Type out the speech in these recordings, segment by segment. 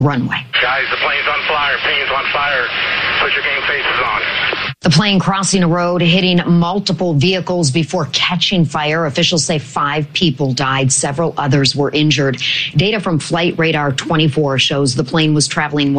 runway. Guys, the plane's on fire. Plane's on fire. Put your game faces on. The plane crossing a road, hitting multiple vehicles before catching fire. Officials say 5 people died. Several others were injured. Data from Flight Radar 24 shows the plane was traveling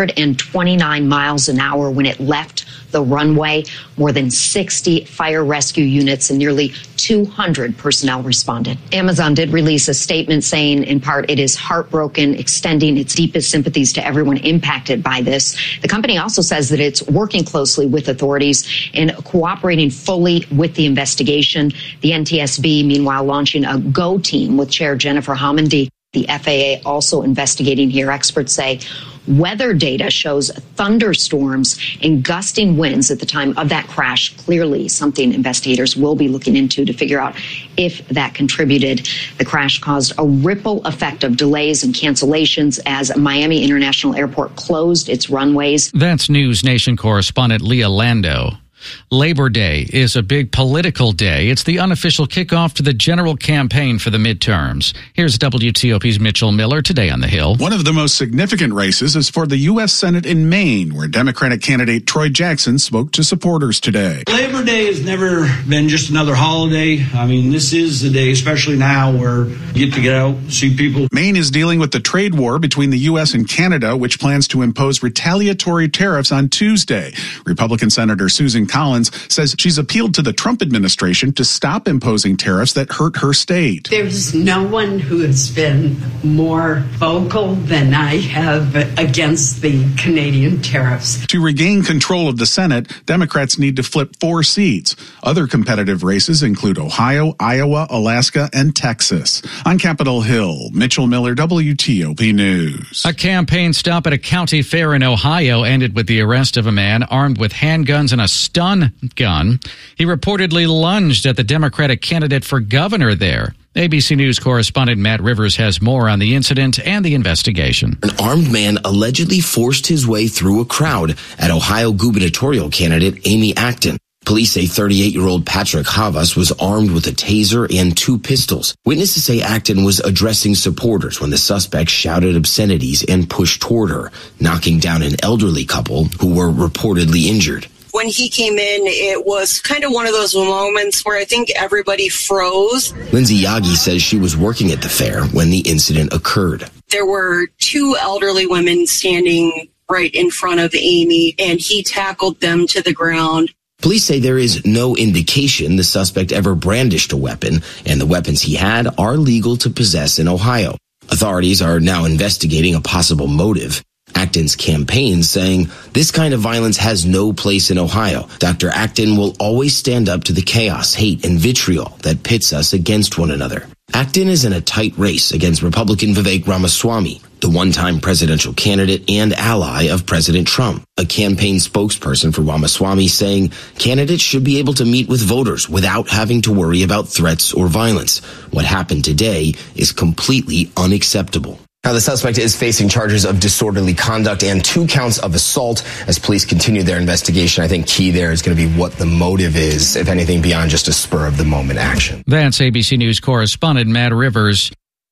129 miles an hour when it left the runway. More than 60 fire rescue units and nearly 200 personnel responded. Amazon did release a statement saying, in part, it is heartbroken, extending its deepest sympathies to everyone impacted by this. The company also says that it's working closely with authorities and cooperating fully with the investigation. The NTSB, meanwhile, launching a GO team with Chair Jennifer Homendy. The FAA also investigating here. Experts say weather data shows thunderstorms and gusting winds at the time of that crash. Clearly something investigators will be looking into to figure out if that contributed. The crash caused a ripple effect of delays and cancellations as Miami International Airport closed its runways. That's News Nation correspondent Leah Lando. Labor Day is a big political day. It's the unofficial kickoff to the general campaign for the midterms. Here's WTOP's Mitchell Miller today on the Hill. One of the most significant races is for the U.S. Senate in Maine, where Democratic candidate Troy Jackson spoke to supporters today. Labor Day has never been just another holiday. I mean, this is the day, especially now, where you get to get out, see people. Maine is dealing with the trade war between the U.S. and Canada, which plans to impose retaliatory tariffs on Tuesday. Republican Senator Susan Collins says she's appealed to the Trump administration to stop imposing tariffs that hurt her state. There's no one who has been more vocal than I have against the Canadian tariffs. To regain control of the Senate, Democrats need to flip 4 seats. Other competitive races include Ohio, Iowa, Alaska, and Texas. On Capitol Hill, Mitchell Miller, WTOP News. A campaign stop at a county fair in Ohio ended with the arrest of a man armed with handguns and a stun gun. He reportedly lunged at the Democratic candidate for governor there. ABC News correspondent Matt Rivers has more on the incident and the investigation. An armed man allegedly forced his way through a crowd at Ohio gubernatorial candidate Amy Acton. Police say 38-year-old Patrick Havas was armed with a taser and 2 pistols. Witnesses say Acton was addressing supporters when the suspect shouted obscenities and pushed toward her, knocking down an elderly couple who were reportedly injured. When he came in, it was kind of one of those moments where I think everybody froze. Lindsay Yagi says she was working at the fair when the incident occurred. There were 2 elderly women standing right in front of Amy, and he tackled them to the ground. Police say there is no indication the suspect ever brandished a weapon, and the weapons he had are legal to possess in Ohio. Authorities are now investigating a possible motive. Acton's campaign saying this kind of violence has no place in Ohio. Dr. Acton will always stand up to the chaos, hate, and vitriol that pits us against one another. Acton is in a tight race against Republican Vivek Ramaswamy, the one-time presidential candidate and ally of President Trump. A campaign spokesperson for Ramaswamy saying candidates should be able to meet with voters without having to worry about threats or violence. What happened today is completely unacceptable. Now, the suspect is facing charges of disorderly conduct and 2 counts of assault as police continue their investigation. I think key there is going to be what the motive is, if anything, beyond just a spur-of-the-moment action. That's ABC News correspondent Matt Rivers.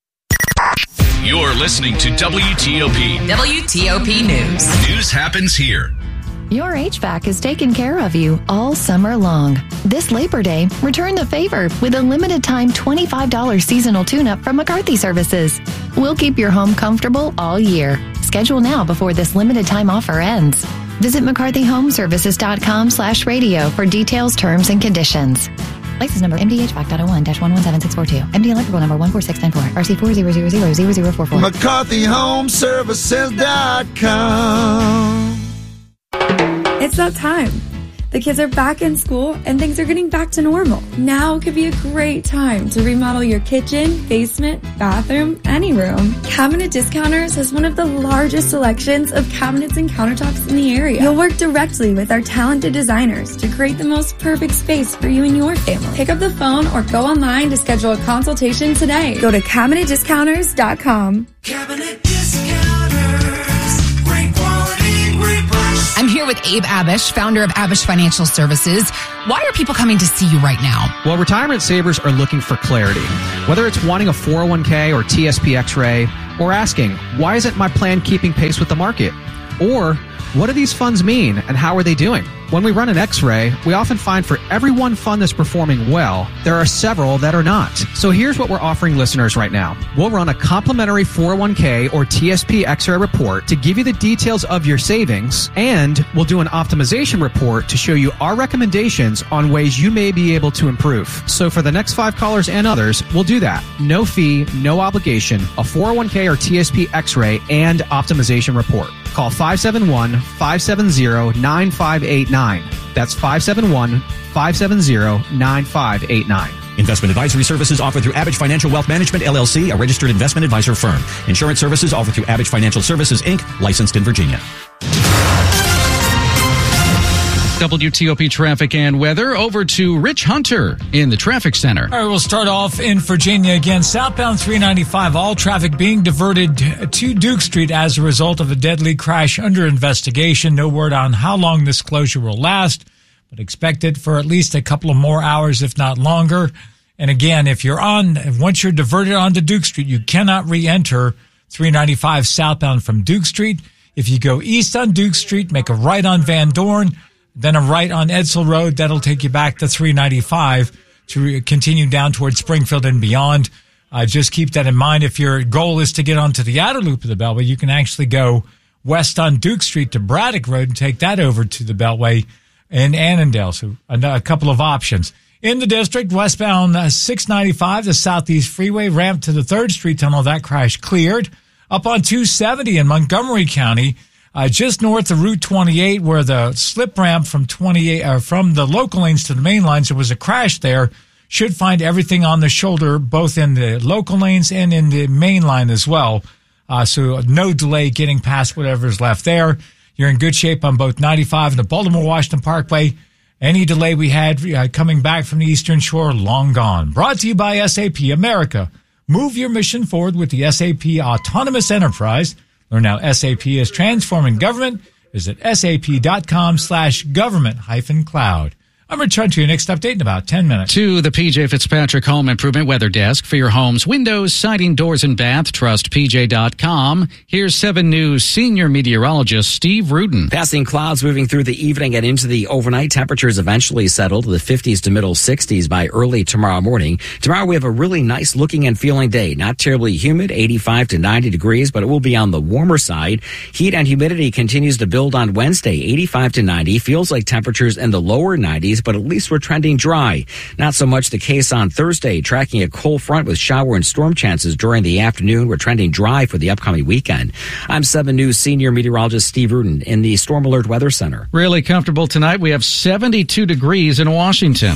You're listening to WTOP. WTOP News. News happens here. Your HVAC is taking care of you all summer long. This Labor Day, return the favor with a limited-time $25 seasonal tune-up from McCarthy Services. We'll keep your home comfortable all year. Schedule now before this limited-time offer ends. Visit McCarthyHomeservices.com/radio for details, terms, and conditions. License number MDHVAC.01-117642. MD electrical number 14694. RC40000044. McCarthyHomeservices.com. It's that time. The kids are back in school and things are getting back to normal. Now could be a great time to remodel your kitchen, basement, bathroom, any room. Cabinet Discounters has one of the largest selections of cabinets and countertops in the area. You'll work directly with our talented designers to create the most perfect space for you and your family. Pick up the phone or go online to schedule a consultation today. Go to CabinetDiscounters.com. Cabinet Discounters. Great quality, great price. I'm here with Abe Abish, founder of Abish Financial Services. Why are people coming to see you right now? Well, retirement savers are looking for clarity. Whether it's wanting a 401k or TSP X-ray, Or asking, why isn't my plan keeping pace with the market? Or, what do these funds mean and how are they doing? When we run an X-ray, we often find for every one fund that's performing well, there are several that are not. So here's what we're offering listeners right now. We'll run a complimentary 401k or TSP X-ray report to give you the details of your savings, and we'll do an optimization report to show you our recommendations on ways you may be able to improve. So for the next 5 callers and others, we'll do that. No fee, no obligation, a 401k or TSP X-ray and optimization report. Call 571-570-9589. That's 571-570-9589. Investment advisory services offered through Abbage Financial Wealth Management, LLC, a registered investment advisor firm. Insurance services offered through Abbage Financial Services, Inc., licensed in Virginia. WTOP traffic and weather. Over to Rich Hunter in the traffic center. All right, we'll start off in Virginia again. Southbound 395, all traffic being diverted to Duke Street as a result of a deadly crash under investigation. No word on how long this closure will last, but expect it for at least a couple of more hours, if not longer. And again, once you're diverted onto Duke Street, you cannot re-enter 395 southbound from Duke Street. If you go east on Duke Street, make a right on Van Dorn, then a right on Edsel Road. That'll take you back to 395 to continue down towards Springfield and beyond. Just keep that in mind. If your goal is to get onto the outer loop of the Beltway, you can actually go west on Duke Street to Braddock Road and take that over to the Beltway in Annandale. So a couple of options. In the district, westbound 695, the Southeast Freeway, ramp to the 3rd Street Tunnel, that crash cleared. Up on 270 in Montgomery County, just north of Route 28, where the slip ramp from from the local lanes to the main lanes, there was a crash there. Should find everything on the shoulder, both in the local lanes and in the main line as well. So no delay getting past whatever's left there. You're in good shape on both 95 and the Baltimore-Washington Parkway. Any delay we had coming back from the Eastern Shore, long gone. Brought to you by SAP America. Move your mission forward with the SAP Autonomous Enterprise. Learn how SAP is transforming government. Visit sap.com/government-cloud. I'm returning to your next update in about 10 minutes. To the PJ Fitzpatrick Home Improvement Weather Desk. For your home's windows, siding, doors, and bath, trust PJ.com. Here's 7 News senior meteorologist Steve Rudin. Passing clouds moving through the evening and into the overnight. Temperatures eventually settle to the 50s to middle 60s by early tomorrow morning. Tomorrow we have a really nice looking and feeling day. Not terribly humid, 85 to 90 degrees, but it will be on the warmer side. Heat and humidity continues to build on Wednesday, 85 to 90. Feels like temperatures in the lower 90s. But at least we're trending dry. Not so much the case on Thursday. Tracking a cold front with shower and storm chances during the afternoon. We're trending dry for the upcoming weekend. I'm 7 News senior meteorologist Steve Rudin in the Storm Alert Weather Center. Really comfortable tonight. We have 72 degrees in Washington.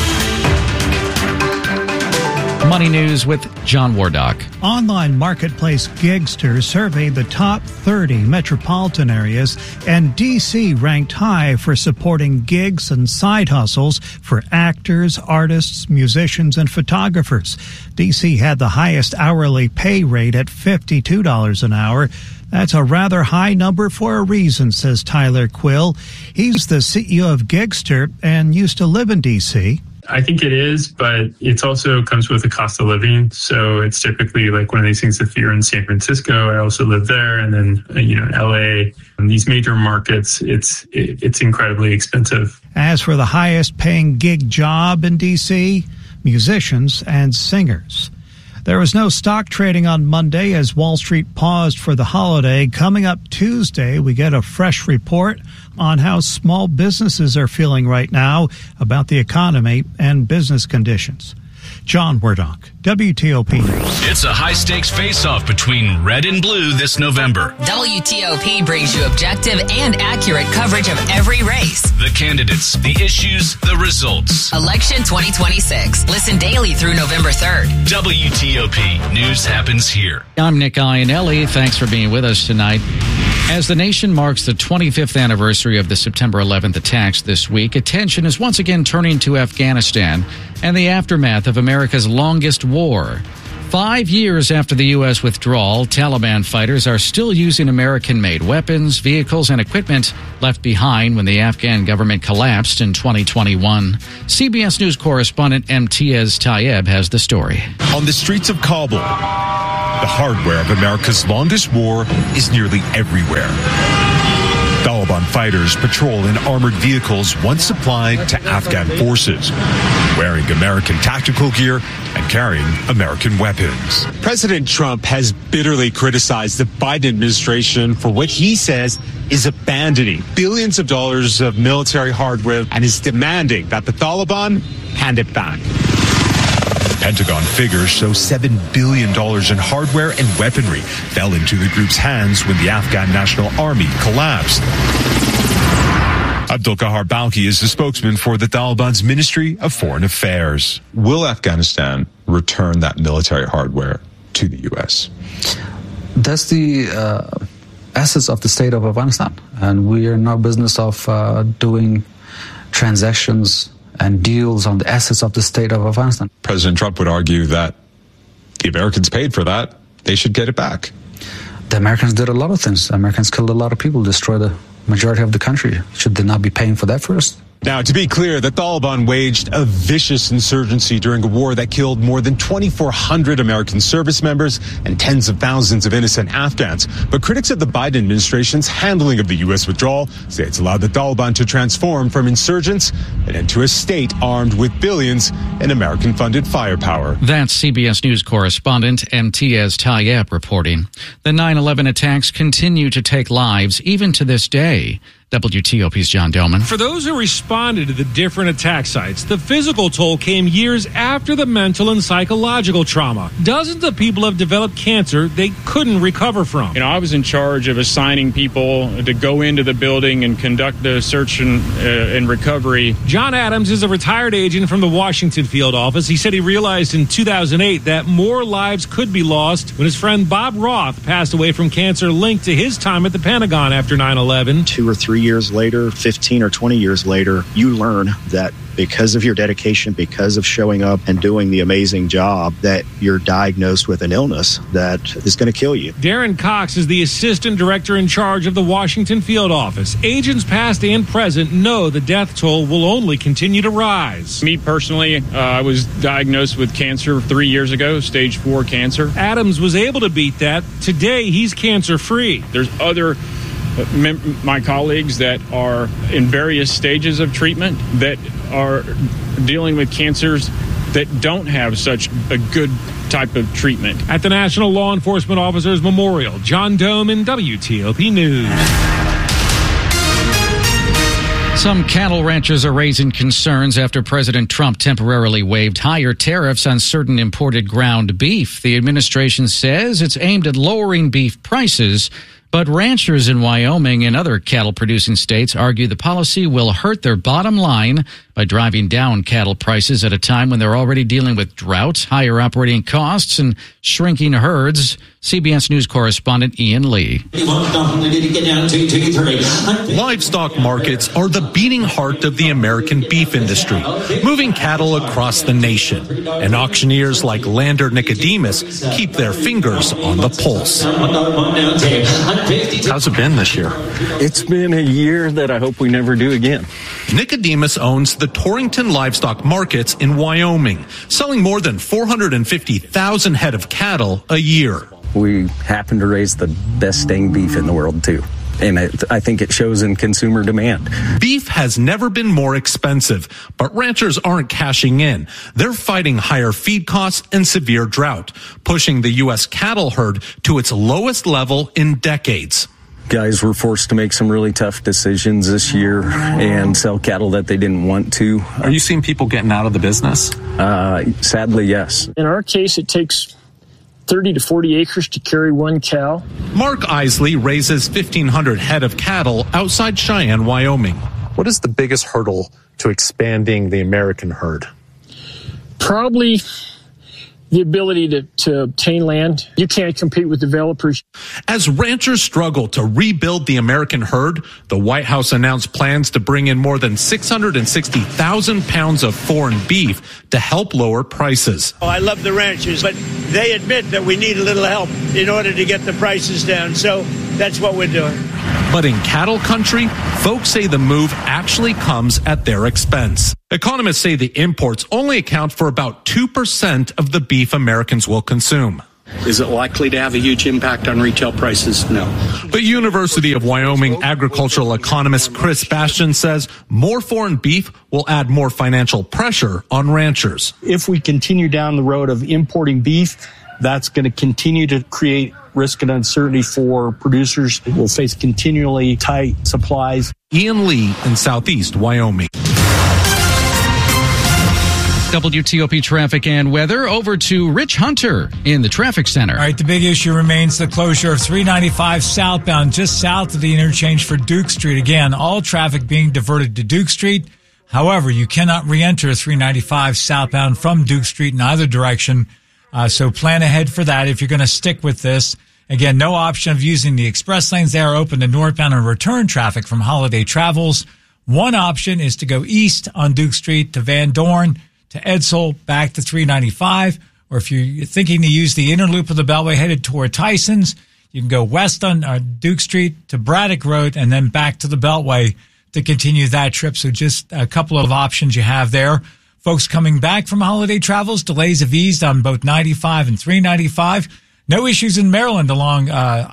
Money News with John Wardock. Online marketplace Gigster surveyed the top 30 metropolitan areas, and D.C. ranked high for supporting gigs and side hustles for actors, artists, musicians, and photographers. D.C. had the highest hourly pay rate at $52 an hour. That's a rather high number for a reason, says Tyler Quill. He's the CEO of Gigster and used to live in D.C. I think it is, but it also comes with a cost of living. So it's typically like one of these things. If you're in San Francisco, I also live there, and then LA, and these major markets, it's incredibly expensive. As for the highest paying gig job in DC, musicians and singers. There was no stock trading on Monday as Wall Street paused for the holiday. Coming up Tuesday, we get a fresh report on how small businesses are feeling right now about the economy and business conditions. John Wardock, WTOP News. It's a high-stakes face-off between red and blue this November. WTOP brings you objective and accurate coverage of every race. The candidates, the issues, the results. Election 2026. Listen daily through November 3rd. WTOP News happens here. I'm Nick Iannelli. Thanks for being with us tonight. As the nation marks the 25th anniversary of the September 11th attacks this week, attention is once again turning to Afghanistan and the aftermath of America's longest war. 5 years after the U.S. withdrawal, Taliban fighters are still using American-made weapons, vehicles, and equipment left behind when the Afghan government collapsed in 2021. CBS News correspondent Imtiaz Tayeb has the story. On the streets of Kabul, the hardware of America's longest war is nearly everywhere. Taliban fighters patrol in armored vehicles once supplied to Afghan forces, wearing American tactical gear and carrying American weapons. President Trump has bitterly criticized the Biden administration for what he says is abandoning billions of dollars of military hardware and is demanding that the Taliban hand it back. Pentagon figures show $7 billion in hardware and weaponry fell into the group's hands when the Afghan National Army collapsed. Abdul Kahar Balki is the spokesman for the Taliban's Ministry of Foreign Affairs. Will Afghanistan return that military hardware to the U.S.? That's the essence of the state of Afghanistan. And we are in no business of doing transactions and deals on the assets of the state of Afghanistan. President Trump would argue that the Americans paid for that. They should get it back. The Americans did a lot of things. The Americans killed a lot of people, destroyed the majority of the country. Should they not be paying for that first? Now, to be clear, the Taliban waged a vicious insurgency during a war that killed more than 2,400 American service members and tens of thousands of innocent Afghans. But critics of the Biden administration's handling of the U.S. withdrawal say it's allowed the Taliban to transform from insurgents and into a state armed with billions in American-funded firepower. That's CBS News correspondent Imtiaz Tayeb reporting. The 9/11 attacks continue to take lives even to this day. WTOP's John Doman. For those who responded to the different attack sites, the physical toll came years after the mental and psychological trauma. Dozens of people have developed cancer they couldn't recover from. I was in charge of assigning people to go into the building and conduct the search and recovery. John Adams is a retired agent from the Washington field office. He said he realized in 2008 that more lives could be lost when his friend Bob Roth passed away from cancer linked to his time at the Pentagon after 9/11. 2 or 3 years later, 15 or 20 years later, you learn that because of your dedication, because of showing up and doing the amazing job, that you're diagnosed with an illness that is going to kill you. Darren Cox is the assistant director in charge of the Washington field office. Agents past and present know the death toll will only continue to rise. Me personally, I was diagnosed with cancer 3 years ago, stage 4 cancer. Adams was able to beat that. Today, he's cancer-free. There's other my colleagues that are in various stages of treatment that are dealing with cancers that don't have such a good type of treatment. At the National Law Enforcement Officers Memorial, John Doman, WTOP News. Some cattle ranchers are raising concerns after President Trump temporarily waived higher tariffs on certain imported ground beef. The administration says it's aimed at lowering beef prices, but ranchers in Wyoming and other cattle-producing states argue the policy will hurt their bottom line by driving down cattle prices at a time when they're already dealing with drought, higher operating costs, and shrinking herds. CBS News correspondent Ian Lee. Livestock markets are the beating heart of the American beef industry, moving cattle across the nation. And auctioneers like Lander Nicodemus keep their fingers on the pulse. How's it been this year? It's been a year that I hope we never do again. Nicodemus owns the Torrington Livestock Markets in Wyoming, selling more than 450,000 head of cattle a year. We happen to raise the best staying beef in the world, too. And I think it shows in consumer demand. Beef has never been more expensive, but ranchers aren't cashing in. They're fighting higher feed costs and severe drought, pushing the U.S. cattle herd to its lowest level in decades. Guys were forced to make some really tough decisions this year and sell cattle that they didn't want to. Are you seeing people getting out of the business? Sadly, yes. In our case, it takes 30 to 40 acres to carry one cow. Mark Isley raises 1,500 head of cattle outside Cheyenne, Wyoming. What is the biggest hurdle to expanding the American herd? Probably the ability to obtain land. You can't compete with developers. As ranchers struggle to rebuild the American herd, the White House announced plans to bring in more than 660,000 pounds of foreign beef to help lower prices. I love the ranchers, but they admit that we need a little help in order to get the prices down. So that's what we're doing. But in cattle country, folks say the move actually comes at their expense. Economists say the imports only account for about 2% of the beef Americans will consume. Is it likely to have a huge impact on retail prices? No. But University of Wyoming agricultural economist Chris Bastian says more foreign beef will add more financial pressure on ranchers. If we continue down the road of importing beef, that's going to continue to create risk and uncertainty for producers. We'll face continually tight supplies. Ian Lee in Southeast Wyoming. WTOP traffic and weather. Over to Rich Hunter in the traffic center. All right, the big issue remains the closure of 395 southbound just south of the interchange for Duke Street. Again, all traffic being diverted to Duke Street. However, you cannot re-enter 395 southbound from Duke Street in either direction. So plan ahead for that if you're going to stick with this. Again, no option of using the express lanes. They are open to northbound and return traffic from holiday travels. One option is to go east on Duke Street to Van Dorn, to Edsel, back to 395. Or if you're thinking to use the inner loop of the Beltway headed toward Tyson's, you can go west on Duke Street to Braddock Road and then back to the Beltway to continue that trip. So just a couple of options you have there. Folks coming back from holiday travels, delays have eased on both 95 and 395. No issues in Maryland along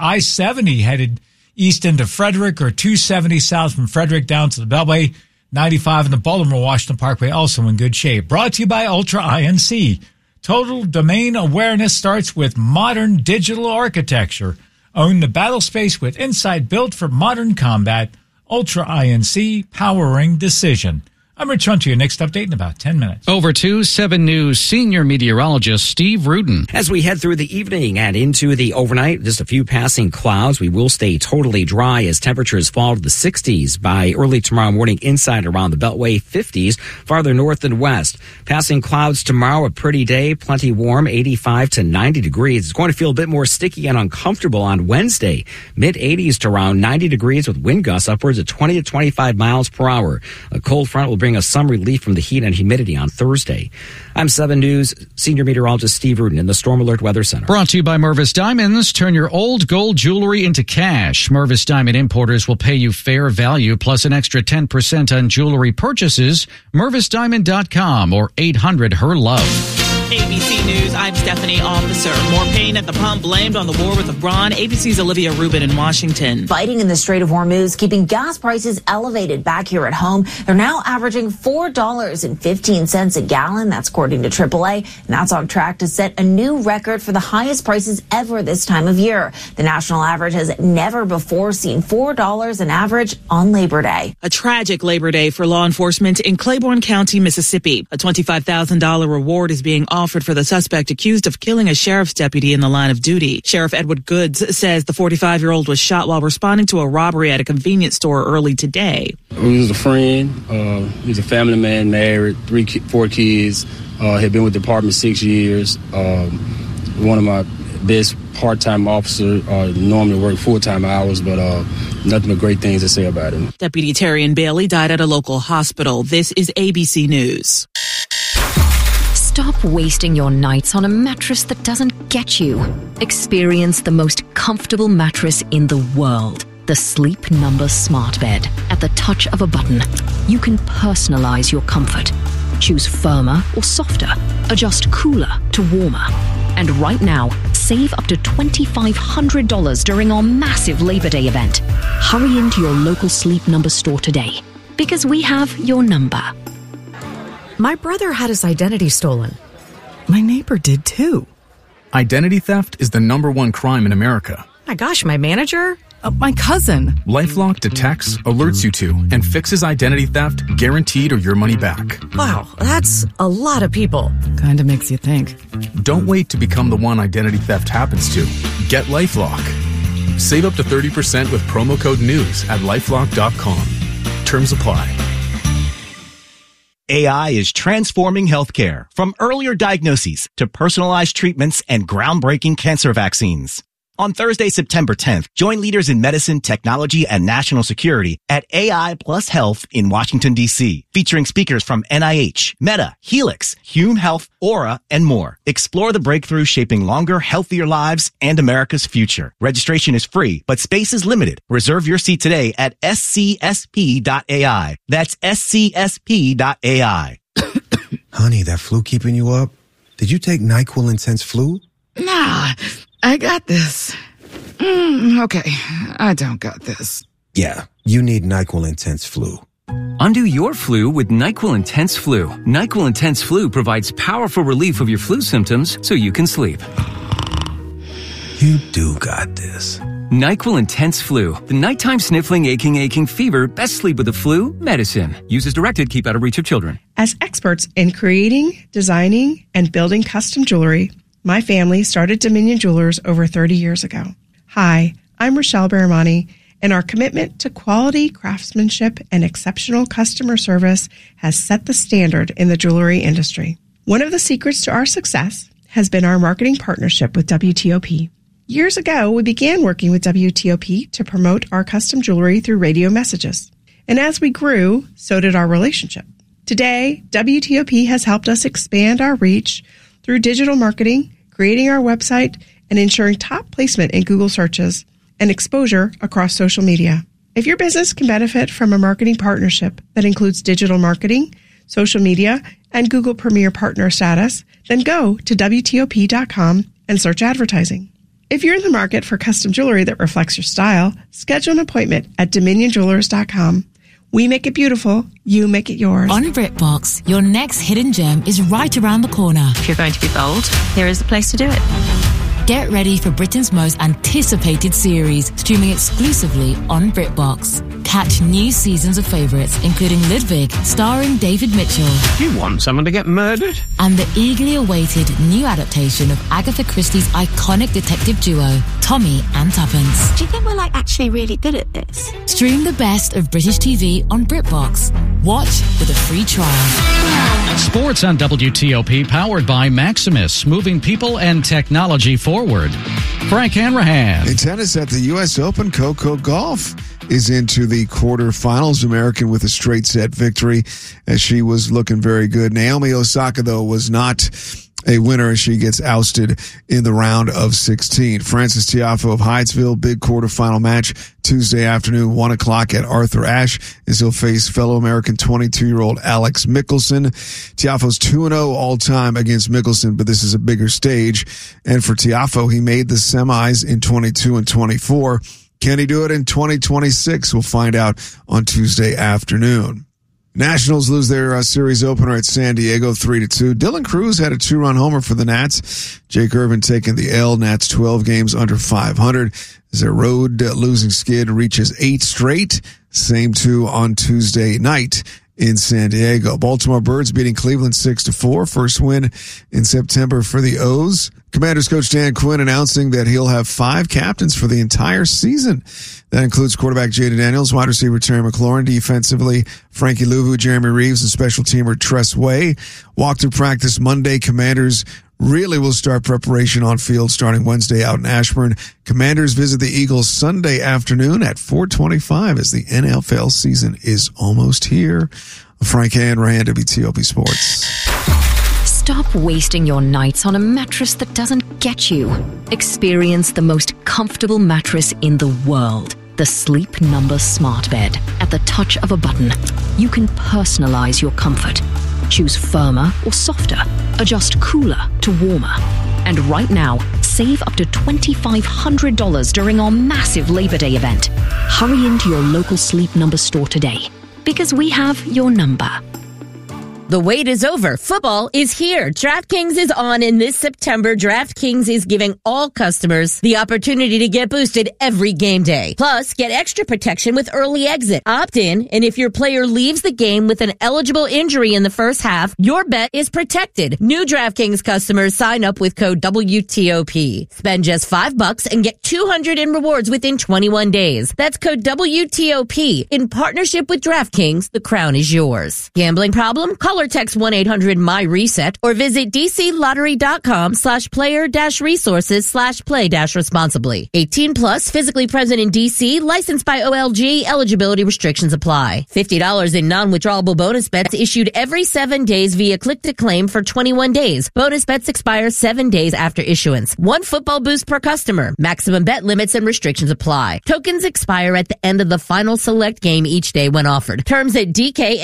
I-70 headed east into Frederick, or 270 south from Frederick down to the Beltway. 95 in the Baltimore-Washington Parkway also in good shape. Brought to you by Ultra INC. Total domain awareness starts with modern digital architecture. Own the battle space with insight built for modern combat. Ultra INC, powering decision. I'm Rich Hunter. Your next update in about 10 minutes. Over to 7 News senior meteorologist Steve Rudin. As we head through the evening and into the overnight, just a few passing clouds. We will stay totally dry as temperatures fall to the 60s by early tomorrow morning inside around the Beltway, 50s farther north and west. Passing clouds tomorrow, a pretty day, plenty warm, 85 to 90 degrees. It's going to feel a bit more sticky and uncomfortable on Wednesday. Mid-80s to around 90 degrees with wind gusts upwards of 20 to 25 miles per hour. A cold front will bring us some relief from the heat and humidity on Thursday. I'm 7 News senior meteorologist Steve Rudin in the Storm Alert Weather Center. Brought to you by Mervis Diamonds. Turn your old gold jewelry into cash. Mervis Diamond importers will pay you fair value plus an extra 10% on jewelry purchases. MervisDiamond.com or 800-HER-LOVE. ABC News, I'm Stephanie Officer. More pain at the pump blamed on the war with Iran. ABC's Olivia Rubin in Washington. Fighting in the Strait of Hormuz, keeping gas prices elevated back here at home. They're now averaging $4.15 a gallon. That's according to AAA. And that's on track to set a new record for the highest prices ever this time of year. The national average has never before seen $4 an average on Labor Day. A tragic Labor Day for law enforcement in Claiborne County, Mississippi. A $25,000 reward is being offered for the suspect accused of killing a sheriff's deputy in the line of duty. Sheriff Edward Goods says the 45-year-old was shot while responding to a robbery at a convenience store early today. He was a friend. He's a family man, married, 4 kids. Had been with the department 6 years. One of my best part-time officers. Normally work full-time hours, but nothing but great things to say about him. Deputy Terrian Bailey died at a local hospital. This is ABC News. Stop wasting your nights on a mattress that doesn't get you. Experience the most comfortable mattress in the world. The Sleep Number Smart Bed. At the touch of a button, you can personalize your comfort. Choose firmer or softer. Adjust cooler to warmer. And right now, save up to $2,500 during our massive Labor Day event. Hurry into your local Sleep Number store today, because we have your number. My brother had his identity stolen. My neighbor did too. Identity theft is the #1 crime in America. My gosh, my manager? My cousin. LifeLock detects, alerts you to, and fixes identity theft guaranteed or your money back. Wow, that's a lot of people. Kinda makes you think. Don't wait to become the one identity theft happens to. Get LifeLock. Save up to 30% with promo code NEWS at LifeLock.com. Terms apply. AI is transforming healthcare, from earlier diagnoses to personalized treatments and groundbreaking cancer vaccines. On Thursday, September 10th, join leaders in medicine, technology, and national security at AI Plus Health in Washington, D.C., featuring speakers from NIH, Meta, Helix, Hume Health, Aura, and more. Explore the breakthroughs shaping longer, healthier lives and America's future. Registration is free, but space is limited. Reserve your seat today at scsp.ai. That's scsp.ai. Honey, that flu keeping you up? Did you take NyQuil Intense Flu? Nah, I got this. Okay, I don't got this. Yeah, you need NyQuil Intense Flu. Undo your flu with NyQuil Intense Flu. NyQuil Intense Flu provides powerful relief of your flu symptoms so you can sleep. You do got this. NyQuil Intense Flu. The nighttime sniffling, aching fever, best sleep with the flu, medicine. Use as directed, keep out of reach of children. As experts in creating, designing, and building custom jewelry, my family started Dominion Jewelers over 30 years ago. Hi, I'm Rochelle Baramani, and our commitment to quality craftsmanship and exceptional customer service has set the standard in the jewelry industry. One of the secrets to our success has been our marketing partnership with WTOP. Years ago, we began working with WTOP to promote our custom jewelry through radio messages. And as we grew, so did our relationship. Today, WTOP has helped us expand our reach through digital marketing, creating our website, and ensuring top placement in Google searches and exposure across social media. If your business can benefit from a marketing partnership that includes digital marketing, social media, and Google Premier Partner status, then go to WTOP.com and search advertising. If you're in the market for custom jewelry that reflects your style, schedule an appointment at DominionJewelers.com. We make it beautiful. You make it yours. On BritBox, your next hidden gem is right around the corner. If you're going to be bold, here is the place to do it. Get ready for Britain's most anticipated series, streaming exclusively on BritBox. Catch new seasons of favourites, including Ludwig, starring David Mitchell. You want someone to get murdered? And the eagerly awaited new adaptation of Agatha Christie's iconic detective duo, Tommy and Tuppence. Do you think we're actually really good at this? Stream the best of British TV on BritBox. Watch with a free trial. Sports on WTOP, powered by Maximus, moving people and technology forward. Frank Hanrahan. In tennis at the U.S. Open, Coco Gauff is into the quarterfinals. American with a straight set victory as she was looking very good. Naomi Osaka, though, was not a winner as she gets ousted in the round of 16. Frances Tiafoe of Hyattsville, big quarterfinal match Tuesday afternoon, 1 o'clock at Arthur Ashe, as he'll face fellow American 22-year-old Alex Mickelson. Tiafoe's 2-0 all-time against Mickelson, but this is a bigger stage. And for Tiafoe, he made the semis in 22 and 24. Can he do it in 2026? We'll find out on Tuesday afternoon. Nationals lose their series opener at San Diego 3-2. Dylan Cruz had a 2-run homer for the Nats. Jake Irvin taking the L. Nats 12 games under 500 as their road losing skid reaches 8 straight. Same two on Tuesday night in San Diego. Baltimore Birds beating Cleveland 6-4. First win in September for the O's. Commanders coach Dan Quinn announcing that he'll have 5 captains for the entire season. That includes quarterback Jaden Daniels, wide receiver Terry McLaurin, defensively Frankie Louvu, Jeremy Reeves, and special teamer Tress Way. Walk through practice Monday. Commanders really will start preparation on field starting Wednesday out in Ashburn. Commanders visit the Eagles Sunday afternoon at 4:25 as the NFL season is almost here. Frank Hanrahan, WTOP Sports. Stop wasting your nights on a mattress that doesn't get you. Experience the most comfortable mattress in the world. The Sleep Number Smart Bed. At the touch of a button, you can personalize your comfort. Choose firmer or softer. Adjust cooler to warmer. And right now, save up to $2,500 during our massive Labor Day event. Hurry into your local Sleep Number store today, because we have your number. The wait is over. Football is here. DraftKings is on, and this September, DraftKings is giving all customers the opportunity to get boosted every game day. Plus, get extra protection with early exit. Opt in, and if your player leaves the game with an eligible injury in the first half, your bet is protected. New DraftKings customers sign up with code WTOP. Spend just $5 and get $200 in rewards within 21 days. That's code WTOP. In partnership with DraftKings, the crown is yours. Gambling problem? Call or text 1-800-MY-RESET or visit dclottery.com/player-resources/play-responsibly. 18 plus, physically present in DC, licensed by OLG, eligibility restrictions apply. $50 in non-withdrawable bonus bets issued every 7 days via click to claim for 21 days. Bonus bets expire 7 days after issuance. One football boost per customer. Maximum bet limits and restrictions apply. Tokens expire at the end of the final select game each day when offered. Terms at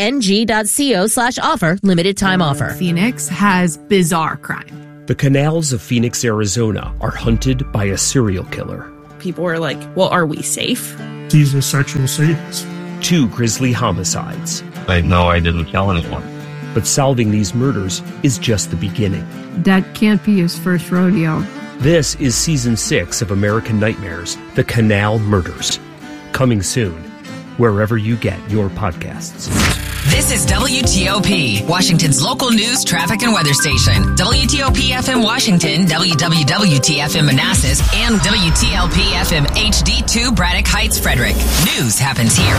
dkng.co/offer. Limited time offer. Phoenix has bizarre crime. The canals of Phoenix, Arizona are hunted by a serial killer. People are like, well, are we safe? He's a sexual sadist. 2 grisly homicides. I know I didn't kill anyone. But solving these murders is just the beginning. That can't be his first rodeo. This is Season 6 of American Nightmares, The Canal Murders. Coming soon, wherever you get your podcasts. This is WTOP, Washington's local news, traffic, and weather station. WTOP-FM Washington, WWWT-FM Manassas, and WTLP-FM HD2 Braddock Heights, Frederick. News happens here.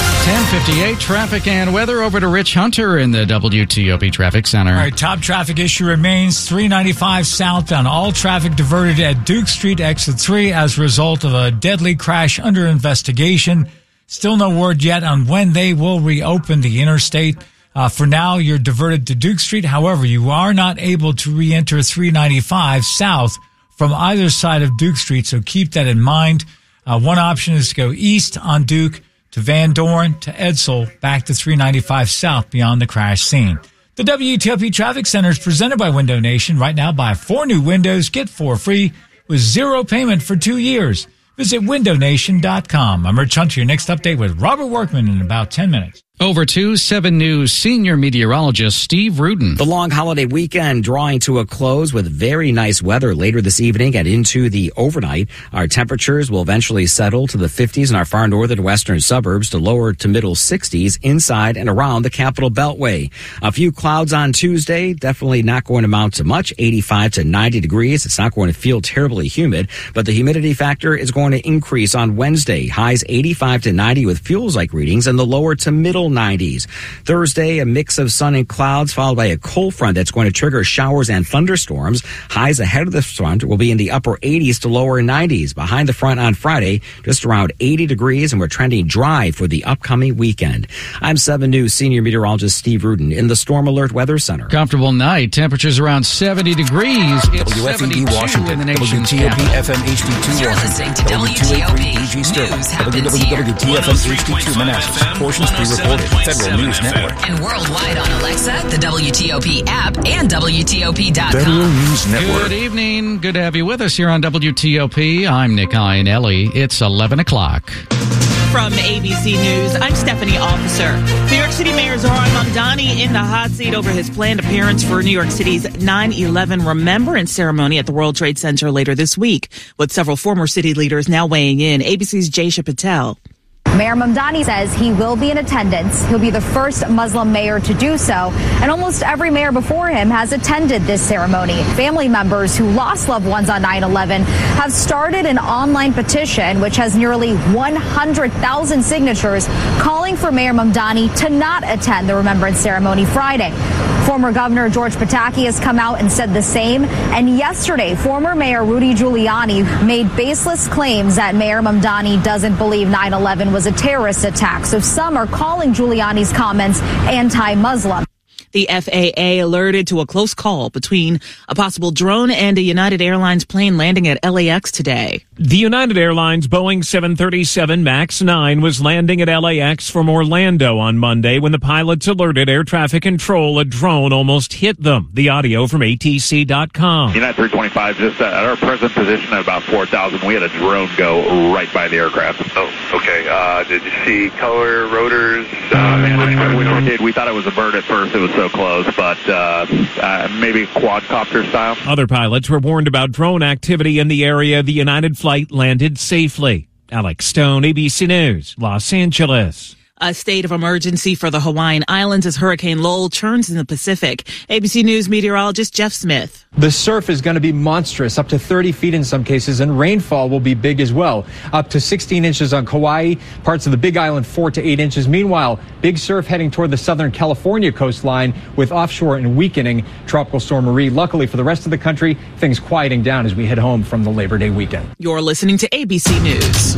10:58, traffic and weather. Over to Rich Hunter in the WTOP Traffic Center. All right, top traffic issue remains 395 southbound. All traffic diverted at Duke Street, exit 3, as a result of a deadly crash under investigation. Still no word yet on when they will reopen the interstate. For now, you're diverted to Duke Street. However, you are not able to re-enter 395 south from either side of Duke Street, so keep that in mind. One option is to go east on Duke to Van Dorn to Edsel, back to 395 south beyond the crash scene. The WTOP Traffic Center is presented by Window Nation. Right now, buy 4 new windows, get 4 free with 0 payment for 2 years. Visit windownation.com. I'm Rich Hunter. Your next update with Robert Workman in about 10 minutes. Over to 7 News senior meteorologist Steve Rudin. The long holiday weekend drawing to a close with very nice weather later this evening and into the overnight. Our temperatures will eventually settle to the 50s in our far northern and western suburbs, to lower to middle 60s inside and around the Capital Beltway. A few clouds on Tuesday, definitely not going to amount to much, 85 to 90 degrees. It's not going to feel terribly humid, but the humidity factor is going to increase on Wednesday. Highs 85 to 90 with feels-like readings in the lower to middle 90s. Thursday, a mix of sun and clouds followed by a cold front that's going to trigger showers and thunderstorms. Highs ahead of the front will be in the upper 80s to lower 90s. Behind the front on Friday, just around 80 degrees, and we're trending dry for the upcoming weekend. I'm 7 News senior meteorologist Steve Rudin in the Storm Alert Weather Center. Comfortable night. Temperatures around 70 degrees. It's WFED Washington, in the nation's WTOP capital. FM HD2 You're listening to WTOP. DG Sterling, News happens here. WWWTFM HD2 Manassas, portions pre-recorded, Federal News Network. And worldwide on Alexa, the WTOP app, and WTOP.com. Federal News Network. Good evening. Good to have you with us here on WTOP. I'm Nick Iannelli. It's 11 o'clock. From ABC News, I'm Stephanie Officer. New York City Mayor Zohran Mamdani in the hot seat over his planned appearance for New York City's 9/11 Remembrance Ceremony at the World Trade Center later this week, with several former city leaders now weighing in. ABC's Jaysha Patel. Mayor Mamdani says he will be in attendance. He'll be the first Muslim mayor to do so. And almost every mayor before him has attended this ceremony. Family members who lost loved ones on 9/11 have started an online petition, which has nearly 100,000 signatures calling for Mayor Mamdani to not attend the remembrance ceremony Friday. Former Governor George Pataki has come out and said the same. And yesterday, former Mayor Rudy Giuliani made baseless claims that Mayor Mamdani doesn't believe 9/11 was a terrorist attack. So some are calling Giuliani's comments anti-Muslim. The FAA alerted to a close call between a possible drone and a United Airlines plane landing at LAX today. The United Airlines Boeing 737 MAX 9 was landing at LAX from Orlando on Monday when the pilots alerted air traffic control a drone almost hit them. The audio from ATC.com. United 325 just at our present position at about 4,000. We had a drone go right by the aircraft. Oh, okay. Did you see color, rotors? We did. We thought it was a bird at first. It was so close, but maybe quadcopter style. Other pilots were warned about drone activity in the area. The United flight landed safely. Alex Stone, ABC News, Los Angeles. A state of emergency for the Hawaiian Islands as Hurricane Lowell turns in the Pacific. ABC News meteorologist Jeff Smith. The surf is going to be monstrous, up to 30 feet in some cases, and rainfall will be big as well, up to 16 inches on Kauai, parts of the Big Island 4 to 8 inches. Meanwhile, big surf heading toward the Southern California coastline with offshore and weakening Tropical Storm Marie. Luckily for the rest of the country, things quieting down as we head home from the Labor Day weekend. You're listening to ABC News.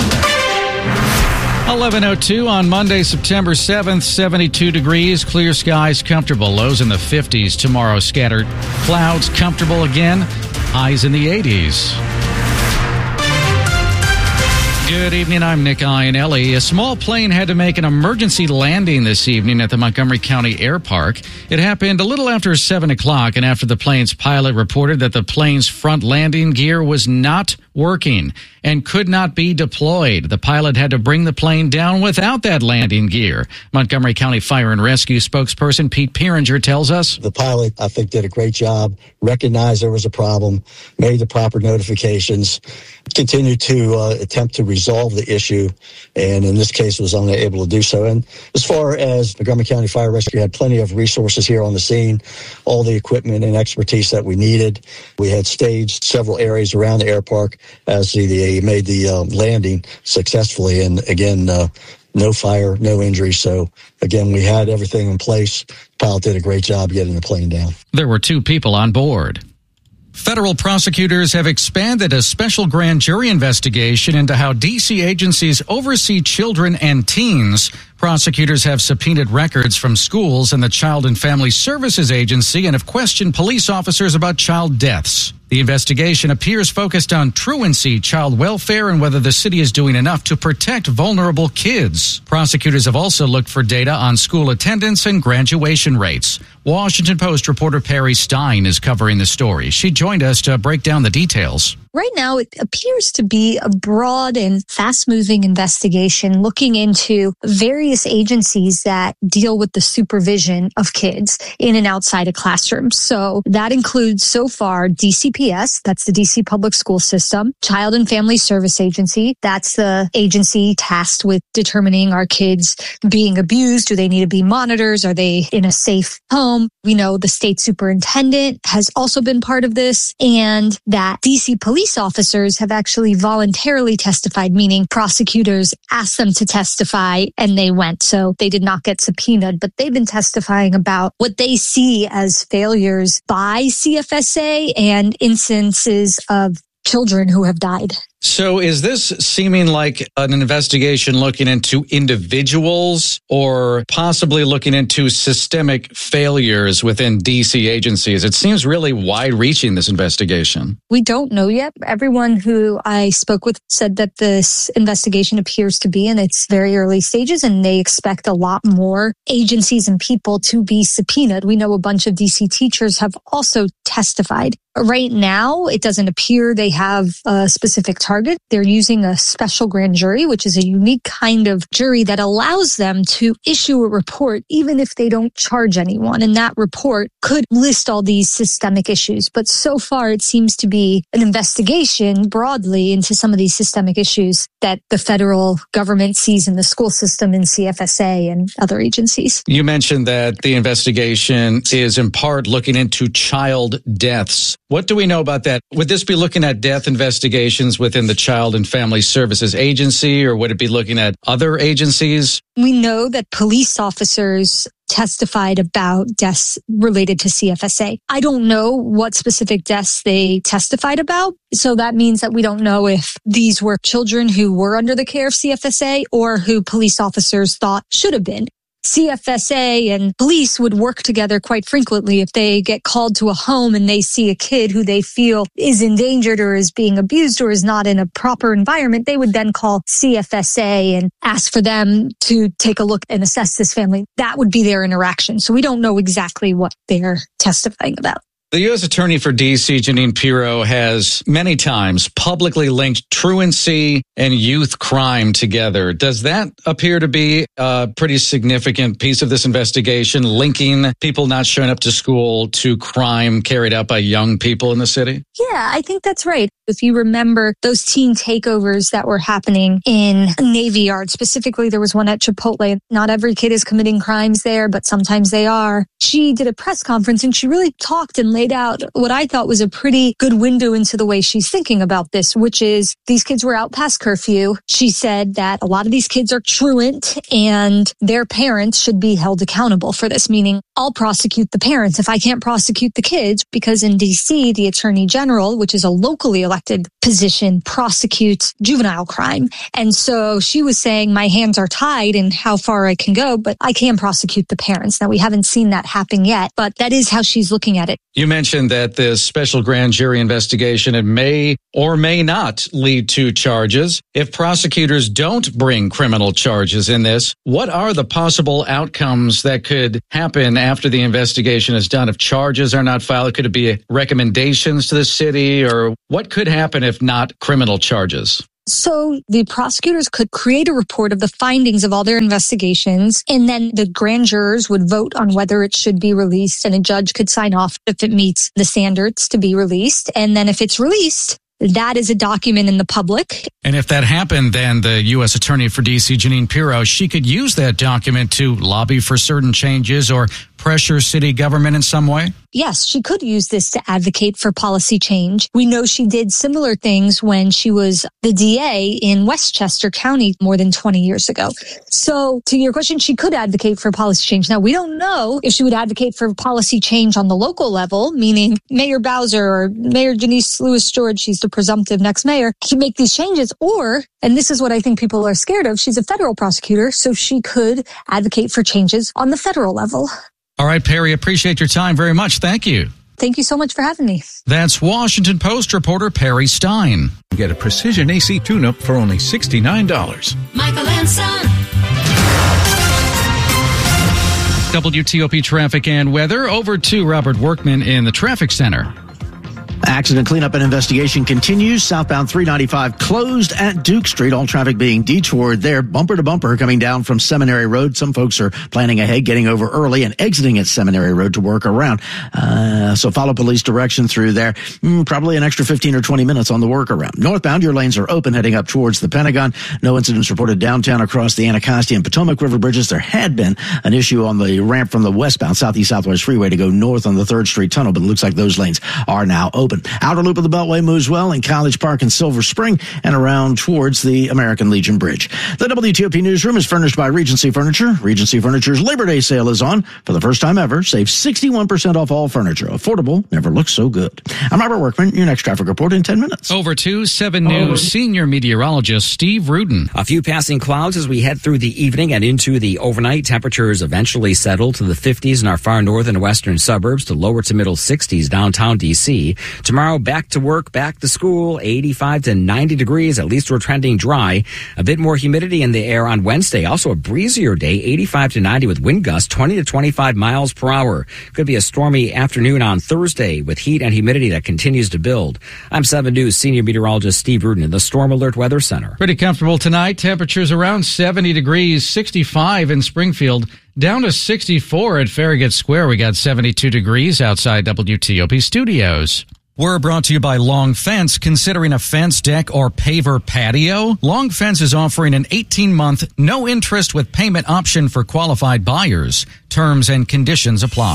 11:02 on Monday, September 7th, 72 degrees, clear skies, comfortable, lows in the 50s. Tomorrow, scattered clouds, comfortable again, highs in the 80s. Good evening, I'm Nick Iannelli. A small plane had to make an emergency landing this evening at the Montgomery County Air Park. It happened a little after 7 o'clock and after the plane's pilot reported that the plane's front landing gear was not working and could not be deployed. The pilot had to bring the plane down without that landing gear. Montgomery County Fire and Rescue spokesperson Pete Pieringer tells us. The pilot, I think, did a great job, recognized there was a problem, made the proper notifications, continued to attempt to resolve the issue, and in this case was unable to do so. And as far as Montgomery County Fire and Rescue had plenty of resources here on the scene, all the equipment and expertise that we needed. We had staged several areas around the air park as they made the landing successfully. And again, no fire, no injuries. So again, we had everything in place. The pilot did a great job getting the plane down. There were 2 people on board. Federal prosecutors have expanded a special grand jury investigation into how D.C. agencies oversee children and teens. Prosecutors have subpoenaed records from schools and the Child and Family Services Agency and have questioned police officers about child deaths. The investigation appears focused on truancy, child welfare, and whether the city is doing enough to protect vulnerable kids. Prosecutors have also looked for data on school attendance and graduation rates. Washington Post reporter Perry Stein is covering the story. She joined us to break down the details. Right now, it appears to be a broad and fast-moving investigation looking into various agencies that deal with the supervision of kids in and outside of classrooms. So that includes so far DCPS, that's the DC Public School System, Child and Family Service Agency, that's the agency tasked with determining are kids being abused, do they need to be monitors, are they in a safe home? We know the state superintendent has also been part of this, and that DC police officers have actually voluntarily testified, meaning prosecutors asked them to testify and they went. So they did not get subpoenaed, but they've been testifying about what they see as failures by CFSA and instances of children who have died. So is this seeming like an investigation looking into individuals or possibly looking into systemic failures within DC agencies? It seems really wide-reaching, this investigation. We don't know yet. Everyone who I spoke with said that this investigation appears to be in its very early stages, and they expect a lot more agencies and people to be subpoenaed. We know a bunch of DC teachers have also testified. Right now, it doesn't appear they have a specific target. They're using a special grand jury, which is a unique kind of jury that allows them to issue a report even if they don't charge anyone. And that report could list all these systemic issues. But so far, it seems to be an investigation broadly into some of these systemic issues that the federal government sees in the school system, in CFSA and other agencies. You mentioned that the investigation is in part looking into child deaths. What do we know about that? Would this be looking at death investigations within the Child and Family Services Agency, or would it be looking at other agencies? We know that police officers testified about deaths related to CFSA. I don't know what specific deaths they testified about. So that means that we don't know if these were children who were under the care of CFSA or who police officers thought should have been. CFSA and police would work together quite frequently. If they get called to a home and they see a kid who they feel is endangered or is being abused or is not in a proper environment, they would then call CFSA and ask for them to take a look and assess this family. That would be their interaction. So we don't know exactly what they're testifying about. The U.S. Attorney for D.C., Jeanine Pirro, has many times publicly linked truancy and youth crime together. Does that appear to be a pretty significant piece of this investigation, linking people not showing up to school to crime carried out by young people in the city? Yeah, I think that's right. If you remember those teen takeovers that were happening in Navy Yard, specifically there was one at Chipotle. Not every kid is committing crimes there, but sometimes they are. She did a press conference and she really talked and laid out what I thought was a pretty good window into the way she's thinking about this, which is these kids were out past curfew. She said that a lot of these kids are truant and their parents should be held accountable for this, meaning I'll prosecute the parents if I can't prosecute the kids, because in D.C., the Attorney General, which is a locally elected position, prosecutes juvenile crime. And so she was saying my hands are tied in how far I can go, but I can prosecute the parents. Now, we haven't seen that happen yet, but that is how she's looking at it. You mentioned that this special grand jury investigation, it may or may not lead to charges. If prosecutors don't bring criminal charges in this, what are the possible outcomes that could happen after the investigation is done? If charges are not filed, could it be recommendations to the city, or what could happen if not criminal charges? So the prosecutors could create a report of the findings of all their investigations, and then the grand jurors would vote on whether it should be released, and a judge could sign off if it meets the standards to be released. And then if it's released, that is a document in the public. And if that happened, then the U.S. Attorney for D.C., Jeanine Pirro, she could use that document to lobby for certain changes or pressure city government in some way? Yes, she could use this to advocate for policy change. We know she did similar things when she was the DA in Westchester County more than 20 years ago. So to your question, she could advocate for policy change. Now, we don't know if she would advocate for policy change on the local level, meaning Mayor Bowser or Mayor Janice Lewis-George, she's the presumptive next mayor, can make these changes. Or, and this is what I think people are scared of, she's a federal prosecutor, so she could advocate for changes on the federal level. All right, Perry, appreciate your time very much. Thank you. Thank you so much for having me. That's Washington Post reporter Perry Stein. Get a precision AC tune-up for only $69. Michael and Son. WTOP traffic and weather. Over to Robert Workman in the traffic center. Accident cleanup and investigation continues. Southbound 395 closed at Duke Street. All traffic being detoured there, bumper to bumper, coming down from Seminary Road. Some folks are planning ahead, getting over early and exiting at Seminary Road to work around. So follow police direction through there. Probably an extra 15 or 20 minutes on the workaround. Northbound, your lanes are open heading up towards the Pentagon. No incidents reported downtown across the Anacostia and Potomac River bridges. There had been an issue on the ramp from the westbound Southeast-Southwest freeway to go north on the 3rd Street tunnel, but it looks like those lanes are now open. Outer loop of the Beltway moves well in College Park and Silver Spring and around towards the American Legion Bridge. The WTOP newsroom is furnished by Regency Furniture. Regency Furniture's Labor Day sale is on. For the first time ever, save 61% off all furniture. Affordable never looks so good. I'm Robert Workman. Your next traffic report in 10 minutes. Over to 7 News senior meteorologist Steve Rudin. A few passing clouds as we head through the evening and into the overnight. Temperatures eventually settle to the 50s in our far northern and western suburbs, to lower to middle 60s downtown D.C. Tomorrow, back to work, back to school, 85 to 90 degrees. At least we're trending dry. A bit more humidity in the air on Wednesday. Also a breezier day, 85 to 90 with wind gusts 20 to 25 miles per hour. Could be a stormy afternoon on Thursday with heat and humidity that continues to build. I'm 7 News senior meteorologist Steve Rudin in the Storm Alert Weather Center. Pretty comfortable tonight. Temperatures around 70 degrees, 65 in Springfield, down to 64 at Farragut Square. We got 72 degrees outside WTOP studios. We're brought to you by Long Fence. Considering a fence, deck, or paver patio? Long Fence is offering an 18-month, no-interest with payment option for qualified buyers. Terms and conditions apply.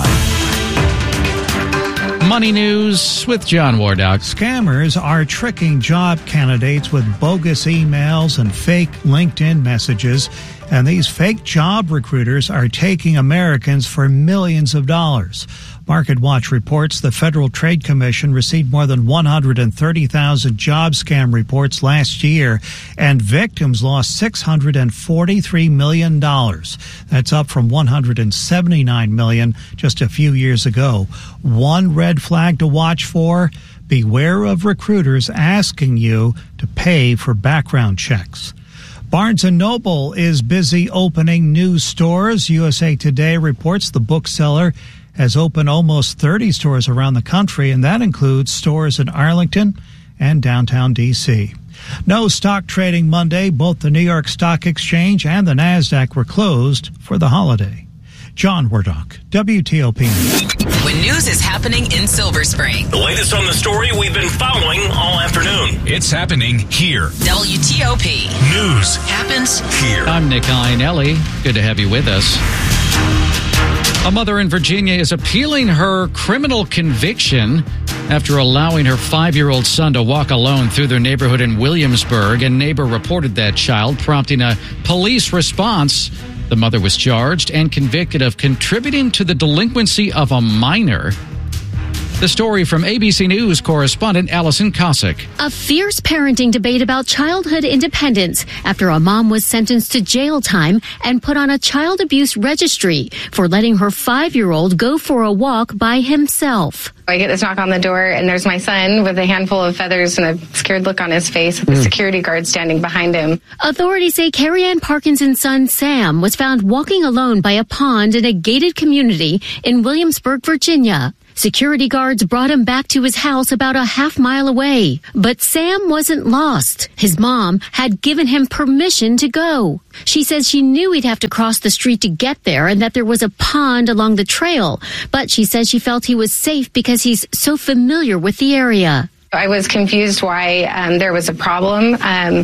Money News with John Wardock. Scammers are tricking job candidates with bogus emails and fake LinkedIn messages. And these fake job recruiters are taking Americans for millions of dollars. Market Watch reports the Federal Trade Commission received more than 130,000 job scam reports last year, and victims lost $643 million. That's up from $179 million just a few years ago. One red flag to watch for: beware of recruiters asking you to pay for background checks. Barnes & Noble is busy opening new stores. USA Today reports the bookseller has opened almost 30 stores around the country, and that includes stores in Arlington and downtown D.C. No stock trading Monday. Both the New York Stock Exchange and the NASDAQ were closed for the holiday. John Wardock, WTOP. When news is happening in Silver Spring. The latest on the story we've been following all afternoon. It's happening here. WTOP. News happens here. I'm Nick Iannelli. Good to have you with us. A mother in Virginia is appealing her criminal conviction after allowing her 5-year-old son to walk alone through their neighborhood in Williamsburg. A neighbor reported that child, prompting a police response. The mother was charged and convicted of contributing to the delinquency of a minor. The story from ABC News correspondent Allison Cossack. A fierce parenting debate about childhood independence after a mom was sentenced to jail time and put on a child abuse registry for letting her 5-year-old go for a walk by himself. I get this knock on the door, and there's my son with a handful of feathers and a scared look on his face with the security guard standing behind him. Authorities say Carrie Ann Parkinson's son, Sam, was found walking alone by a pond in a gated community in Williamsburg, Virginia. Security guards brought him back to his house about a half-mile away. But Sam wasn't lost. His mom had given him permission to go. She says she knew he'd have to cross the street to get there and that there was a pond along the trail. But she says she felt he was safe because he's so familiar with the area. I was confused why there was a problem. I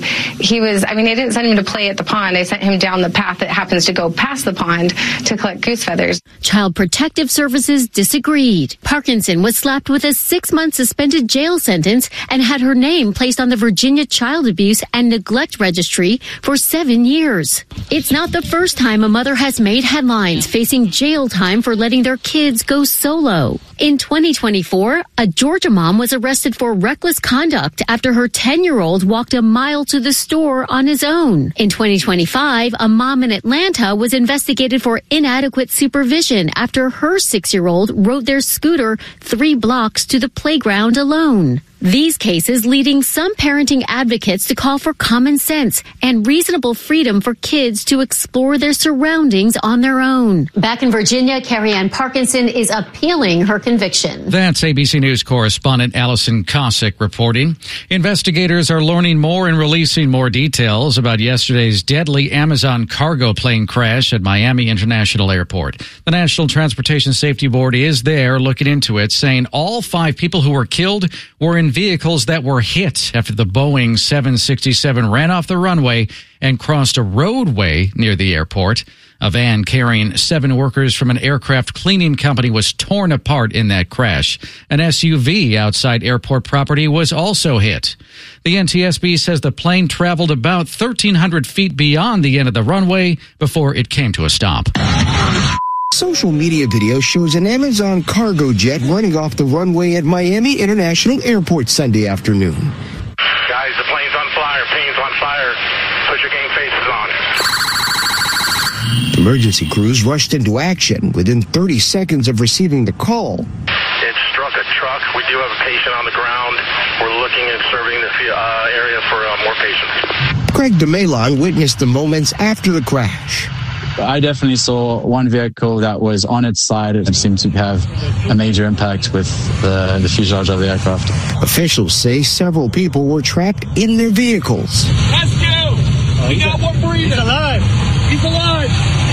didn't send him to play at the pond. I sent him down the path that happens to go past the pond to collect goose feathers. Child Protective Services disagreed. Parkinson was slapped with a 6-month suspended jail sentence and had her name placed on the Virginia Child Abuse and Neglect Registry for 7 years. It's not the first time a mother has made headlines facing jail time for letting their kids go solo. In 2024, a Georgia mom was arrested for reckless conduct after her 10-year-old walked a mile to the store on his own. In 2025, a mom in Atlanta was investigated for inadequate supervision after her 6-year-old rode their scooter 3 blocks to the playground alone. These cases leading some parenting advocates to call for common sense and reasonable freedom for kids to explore their surroundings on their own. Back in Virginia, Carrie Ann Parkinson is appealing her conviction. That's ABC News correspondent Allison Cossack reporting. Investigators are learning more and releasing more details about yesterday's deadly Amazon cargo plane crash at Miami International Airport. The National Transportation Safety Board is there looking into it, saying all 5 people who were killed were in vehicles that were hit after the Boeing 767 ran off the runway and crossed a roadway near the airport. A van carrying 7 workers from an aircraft cleaning company was torn apart in that crash. An SUV outside airport property was also hit. The NTSB says the plane traveled about 1,300 feet beyond the end of the runway before it came to a stop. Social media video shows an Amazon cargo jet running off the runway at Miami International Airport Sunday afternoon. Guys, the plane's on fire. Plane's on fire. Put your game faces on. Emergency crews rushed into action within 30 seconds of receiving the call. It struck a truck. We do have a patient on the ground. We're looking and surveying the area for more patients. Craig DeMelon witnessed the moments after the crash. I definitely saw one vehicle that was on its side. It seemed to have a major impact with the fuselage of the aircraft. Officials say several people were trapped in their vehicles. Rescue! We got one breathing. He's alive. He's alive.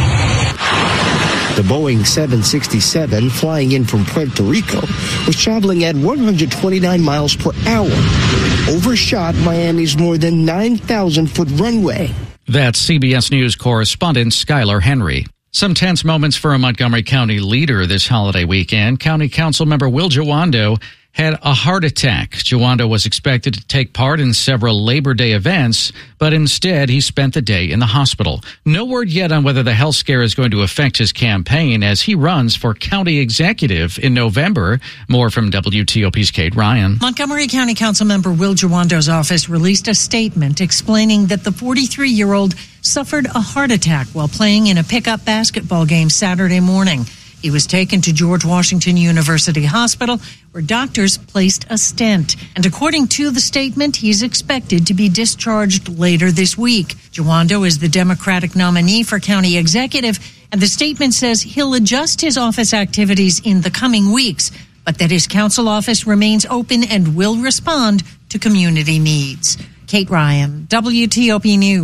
The Boeing 767, flying in from Puerto Rico, was traveling at 129 miles per hour, overshot Miami's more than 9,000-foot runway. That's CBS News correspondent Skylar Henry. Some tense moments for a Montgomery County leader this holiday weekend. County Council member Will Jawando had a heart attack. Jawando was expected to take part in several Labor Day events, but instead he spent the day in the hospital. No word yet on whether the health scare is going to affect his campaign as he runs for county executive in November. More from WTOP's Kate Ryan. Montgomery County Council member Will Jawando's office released a statement explaining that the 43-year-old suffered a heart attack while playing in a pickup basketball game Saturday morning. He was taken to George Washington University Hospital, where doctors placed a stent. And according to the statement, he's expected to be discharged later this week. Jawando is the Democratic nominee for county executive, and the statement says he'll adjust his office activities in the coming weeks, but that his council office remains open and will respond to community needs. Kate Ryan, WTOP News.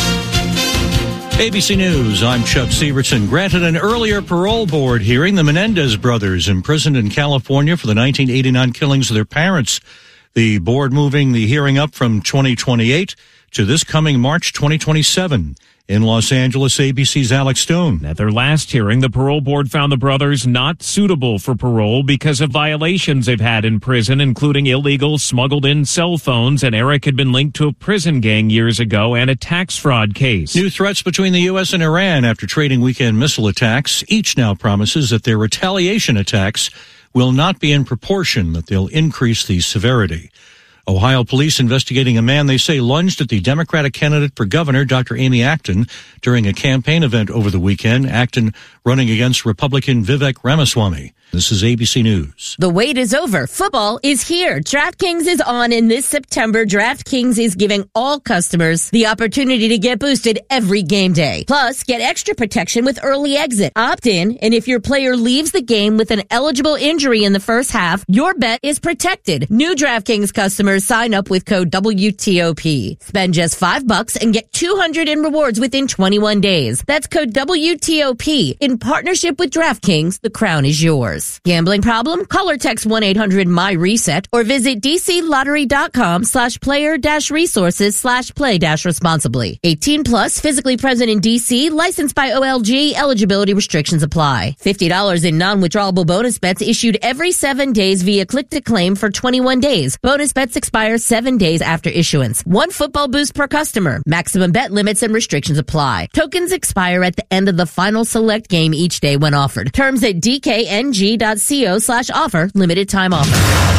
ABC News, I'm Chuck Severson. Granted an earlier parole board hearing, the Menendez brothers imprisoned in California for the 1989 killings of their parents. The board moving the hearing up from 2028 to this coming March 2027. In Los Angeles, ABC's Alex Stone. At their last hearing, the parole board found the brothers not suitable for parole because of violations they've had in prison, including illegal smuggled-in cell phones, and Eric had been linked to a prison gang years ago and a tax fraud case. New threats between the U.S. and Iran after trading weekend missile attacks. Each now promises that their retaliation attacks will not be in proportion, that they'll increase the severity. Ohio police investigating a man they say lunged at the Democratic candidate for governor, Dr. Amy Acton, during a campaign event over the weekend. Acton running against Republican Vivek Ramaswamy. This is ABC News. The wait is over. Football is here. DraftKings is on, and this September, DraftKings is giving all customers the opportunity to get boosted every game day. Plus, get extra protection with early exit. Opt in, and if your player leaves the game with an eligible injury in the first half, your bet is protected. New DraftKings customers sign up with code WTOP. Spend just $5 and get $200 in rewards within 21 days. That's code WTOP. In partnership with DraftKings, the crown is yours. Gambling problem? Call or text 1-800-MY-RESET or visit dclottery.com/player-resources/play-responsibly. 18 plus, physically present in DC, licensed by OLG, eligibility restrictions apply. $50 in non-withdrawable bonus bets issued every 7 days via click to claim for 21 days. Bonus bets expire 7 days after issuance. 1 football boost per customer. Maximum bet limits and restrictions apply. Tokens expire at the end of the final select game each day when offered. Terms at dkng.co/offer. Limited time offer.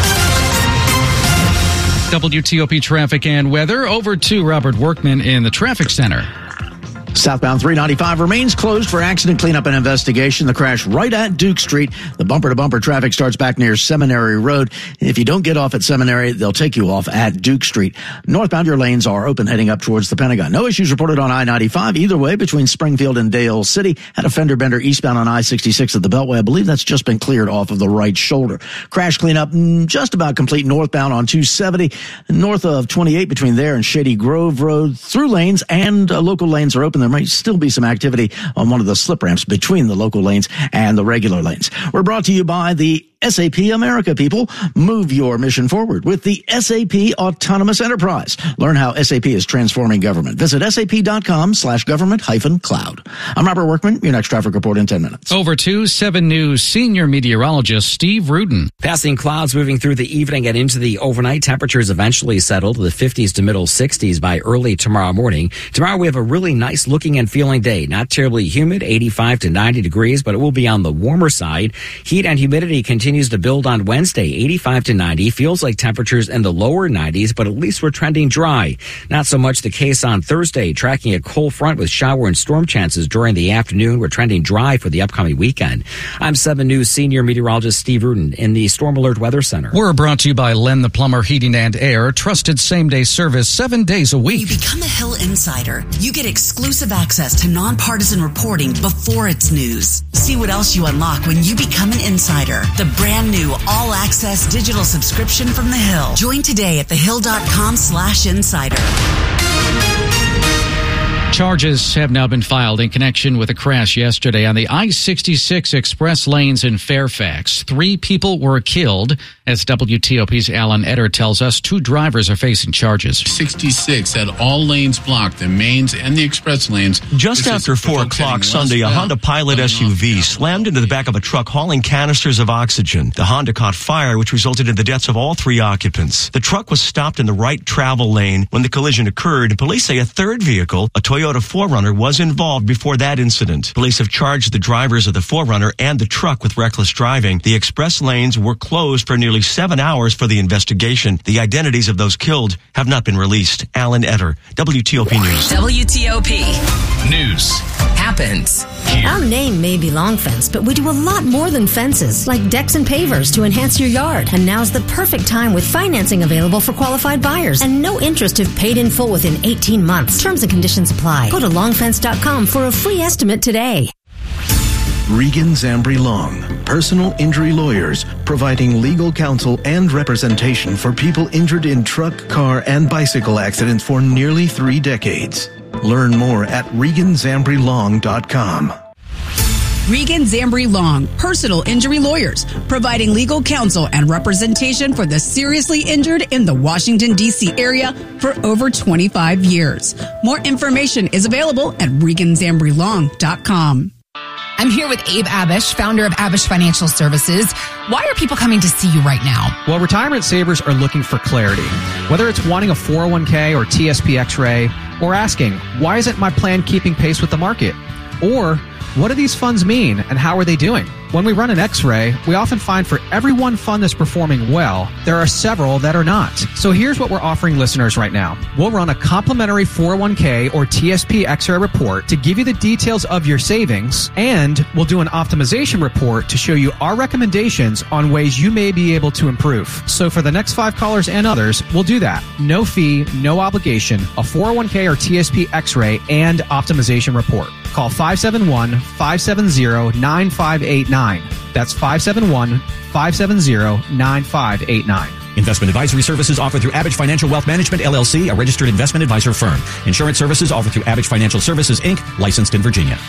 WTOP traffic and weather. Over to Robert Workman in the traffic center. Southbound 395 remains closed for accident cleanup and investigation. The crash right at Duke Street. The bumper-to-bumper traffic starts back near Seminary Road. If you don't get off at Seminary, they'll take you off at Duke Street. Northbound, your lanes are open heading up towards the Pentagon. No issues reported on I-95 either way between Springfield and Dale City. Had a fender bender eastbound on I-66 at the Beltway. I believe that's just been cleared off of the right shoulder. Crash cleanup just about complete northbound on 270. North of 28 between there and Shady Grove Road. Through lanes and local lanes are open. There might still be some activity on one of the slip ramps between the local lanes and the regular lanes. We're brought to you by the SAP America, people. Move your mission forward with the SAP Autonomous Enterprise. Learn how SAP is transforming government. Visit sap.com/government-cloud. I'm Robert Workman. Your next traffic report in 10 minutes. Over to 7 News senior meteorologist Steve Rudin. Passing clouds moving through the evening and into the overnight. Temperatures eventually settle to the 50s to middle 60s by early tomorrow morning. Tomorrow we have a really nice looking and feeling day. Not terribly humid, 85 to 90 degrees, but it will be on the warmer side. Heat and humidity continues to build on Wednesday, 85 to 90. Feels like temperatures in the lower 90s, but at least we're trending dry. Not so much the case on Thursday, tracking a cold front with shower and storm chances during the afternoon. We're trending dry for the upcoming weekend. I'm 7 News senior meteorologist Steve Rudin in the Storm Alert Weather Center. We're brought to you by Len the Plumber Heating and Air. Trusted same-day service 7 days a week. You become a Hill Insider. You get exclusive access to nonpartisan reporting before it's news. See what else you unlock when you become an insider. The brand new all-access digital subscription from The Hill. Join today at thehill.com/insider. Charges have now been filed in connection with a crash yesterday on the I-66 express lanes in Fairfax. 3 people were killed. As WTOP's Alan Etter tells us, 2 drivers are facing charges. 66 had all lanes blocked, the mains and the express lanes. Just after 4 o'clock Sunday, a Honda Pilot SUV slammed into the back of a truck hauling canisters of oxygen. The Honda caught fire, which resulted in the deaths of all 3 occupants. The truck was stopped in the right travel lane when the collision occurred. Police say a third vehicle, a Toyota 4Runner, was involved before that incident. Police have charged the drivers of the 4Runner and the truck with reckless driving. The express lanes were closed for nearly 7 hours for the investigation. The identities of those killed have not been released. Alan Etter, WTOP News. WTOP News. Happy happens here. Our name may be Long Fence, but we do a lot more than fences, like decks and pavers to enhance your yard. And now's the perfect time with financing available for qualified buyers and no interest if paid in full within 18 months. Terms and conditions apply. Go to longfence.com for a free estimate today. Regan Zambri Long, personal injury lawyers, providing legal counsel and representation for people injured in truck, car, and bicycle accidents for nearly 3 decades. Learn more at reganzambrilong.com. Regan Zambri Long, personal injury lawyers, providing legal counsel and representation for the seriously injured in the Washington, D.C. area for over 25 years. More information is available at reganzambrilong.com. I'm here with Abe Abish, founder of Abish Financial Services. Why are people coming to see you right now? Well, retirement savers are looking for clarity. Whether it's wanting a 401k or TSP X-ray, or asking, why isn't my plan keeping pace with the market? Or, what do these funds mean and how are they doing? When we run an X-ray, we often find for every one fund that's performing well, there are several that are not. So here's what we're offering listeners right now. We'll run a complimentary 401k or TSP X-ray report to give you the details of your savings, and we'll do an optimization report to show you our recommendations on ways you may be able to improve. So for the next 5 callers and others, we'll do that. No fee, no obligation, a 401k or TSP X-ray and optimization report. Call 571-570-9589. That's 571-570-9589. Investment advisory services offered through Abish Financial Wealth Management, LLC, a registered investment advisor firm. Insurance services offered through Abish Financial Services, Inc., licensed in Virginia.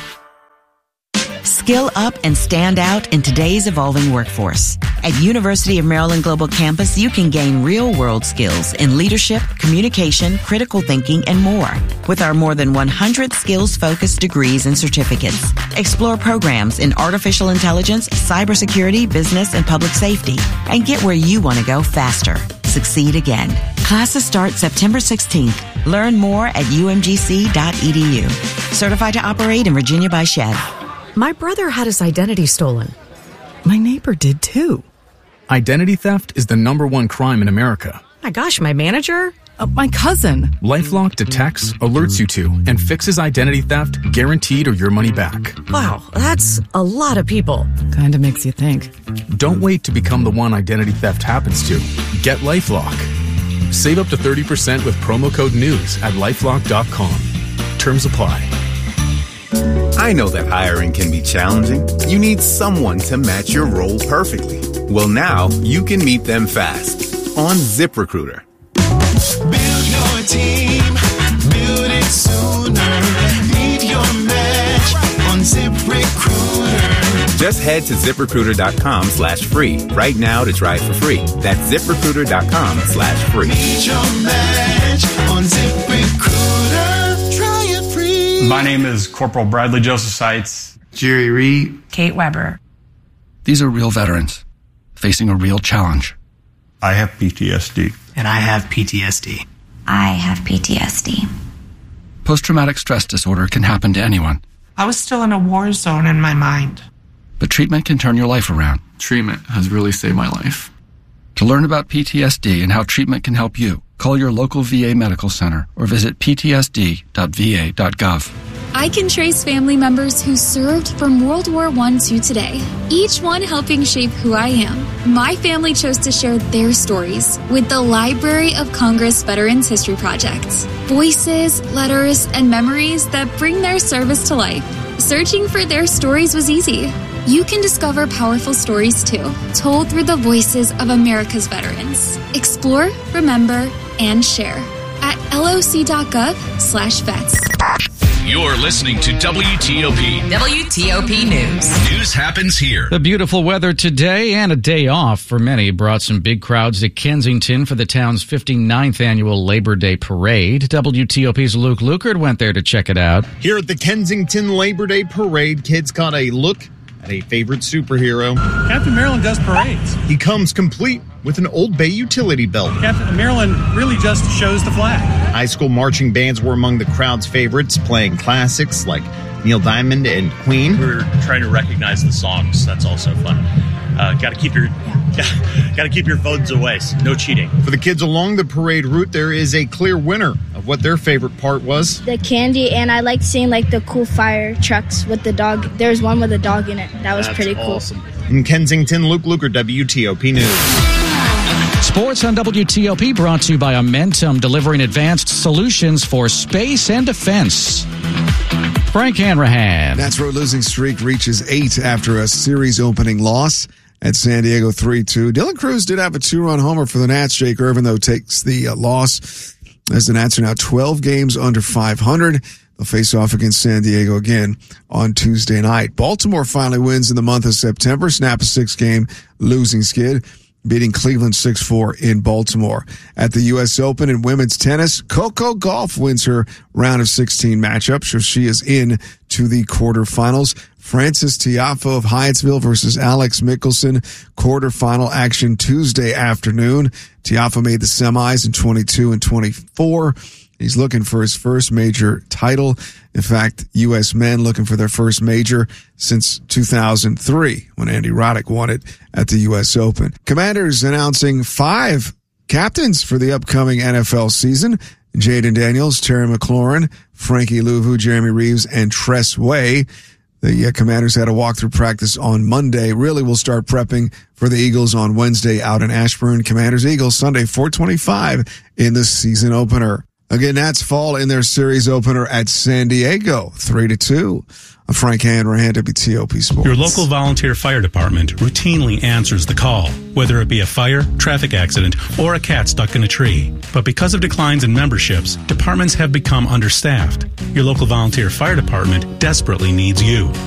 Skill up and stand out in today's evolving workforce. At University of Maryland Global Campus, you can gain real-world skills in leadership, communication, critical thinking, and more. With our more than 100 skills-focused degrees and certificates. Explore programs in artificial intelligence, cybersecurity, business, and public safety. And get where you want to go faster. Succeed again. Classes start September 16th. Learn more at umgc.edu. Certified to operate in Virginia by SHED. My brother had his identity stolen. My neighbor did too. Identity theft is the #1 crime in America. My gosh, my manager? My cousin. LifeLock detects, alerts you to, and fixes identity theft guaranteed or your money back. Wow, that's a lot of people. Kinda makes you think. Don't wait to become the one identity theft happens to. Get LifeLock. Save up to 30% with promo code NEWS at LifeLock.com. Terms apply. I know that hiring can be challenging. You need someone to match your role perfectly. Well, now you can meet them fast on ZipRecruiter. Build your team, build it sooner. Meet your match on ZipRecruiter. Just head to ZipRecruiter.com/free right now to try it for free. That's ZipRecruiter.com/free. Meet your match on ZipRecruiter. Try it free. My name is Corporal Bradley Joseph Seitz. Jerry Reed. Kate Weber. These are real veterans facing a real challenge. I have PTSD. And I have PTSD. I have PTSD. Post-traumatic stress disorder can happen to anyone. I was still in a war zone in my mind. But treatment can turn your life around. Treatment has really saved my life. To learn about PTSD and how treatment can help you, call your local VA medical center or visit ptsd.va.gov. I can trace family members who served from World War I to today, each one helping shape who I am. My family chose to share their stories with the Library of Congress Veterans History Project. Voices, letters, and memories that bring their service to life. Searching for their stories was easy. You can discover powerful stories too, told through the voices of America's veterans. Explore, remember, and share at loc.gov/vets. You're listening to WTOP. WTOP News. News happens here. The beautiful weather today and a day off for many brought some big crowds to Kensington for the town's 59th annual Labor Day Parade. WTOP's Luke Lukert went there to check it out. Here at the Kensington Labor Day Parade, kids got a look at a favorite superhero. Captain Maryland does parades. He comes complete with an Old Bay utility belt. Captain Maryland really just shows the flag. High school marching bands were among the crowd's favorites, playing classics like Neil Diamond and Queen. We're trying to recognize the songs. That's also fun. Got to keep your phones away. No cheating. For the kids along the parade route, there is a clear winner, of what their favorite part was. The candy, and I like seeing like the cool fire trucks with the dog. There's one with a dog in it. That was pretty cool. Awesome. In Kensington, Luke Luker, WTOP News. Sports on WTOP brought to you by Amentum, delivering advanced solutions for space and defense. Frank Hanrahan. Nats road losing streak reaches 8 after a series opening loss at San Diego 3-2. Dylan Cruz did have a 2-run homer for the Nats. Jake Irvin, though, takes the loss as the Nats are now 12 games under 500. They'll face off against San Diego again on Tuesday night. Baltimore finally wins in the month of September, snap a 6-game losing skid, beating Cleveland 6-4 in Baltimore. At the U.S. Open in women's tennis, Coco Gauff wins her round of 16 matchup, so she is in to the quarterfinals. Frances Tiafoe of Hyattsville versus Alex Mickelson, quarterfinal action Tuesday afternoon. Tiafoe made the semis in 22 and 24. He's looking for his first major title. In fact, U.S. men looking for their first major since 2003 when Andy Roddick won it at the U.S. Open. Commanders announcing 5 captains for the upcoming NFL season. Jaden Daniels, Terry McLaurin, Frankie Louvu, Jeremy Reeves, and Tress Way. The Commanders had a walkthrough practice on Monday. Really will start prepping for the Eagles on Wednesday out in Ashburn. Commanders-Eagles Sunday, 4:25 in the season opener. Again, Nats fall in their series opener at San Diego, 3-2. Frank Hanrahan, WTOP Sports. Your local volunteer fire department routinely answers the call, whether it be a fire, traffic accident, or a cat stuck in a tree. But because of declines in memberships, departments have become understaffed. Your local volunteer fire department desperately needs you.